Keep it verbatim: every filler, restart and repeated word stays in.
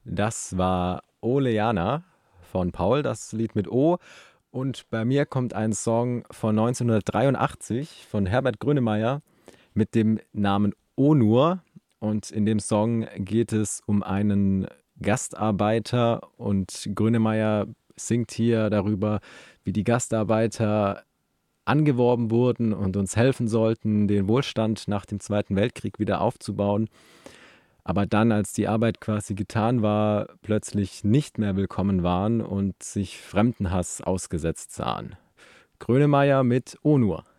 Das war Oleana von Paul, das Lied mit O. Und bei mir kommt ein Song von neunzehnhundertdreiundachtzig von Herbert Grönemeyer mit dem Namen Onur. Und in dem Song geht es um einen Gastarbeiter und Grönemeyer singt hier darüber, wie die Gastarbeiter angeworben wurden und uns helfen sollten, den Wohlstand nach dem Zweiten Weltkrieg wieder aufzubauen. Aber dann, als die Arbeit quasi getan war, plötzlich nicht mehr willkommen waren und sich Fremdenhass ausgesetzt sahen. Grönemeyer mit Onur.